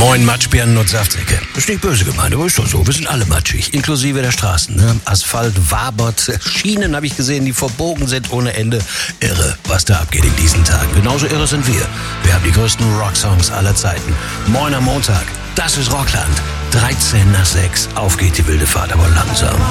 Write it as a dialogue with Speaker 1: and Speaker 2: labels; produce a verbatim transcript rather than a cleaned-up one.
Speaker 1: Moin Matschbirnen und Saftsäcke. Das ist nicht böse gemeint, aber ist doch so. Wir sind alle matschig, inklusive der Straßen. Ne? Asphalt wabert, Schienen habe ich gesehen, die verbogen sind ohne Ende. Irre, was da abgeht in diesen Tagen. Genauso irre sind wir. Wir haben die größten Rocksongs aller Zeiten. Moin am Montag, das ist Rockland. dreizehn nach sechs, auf geht die wilde Fahrt, aber langsam.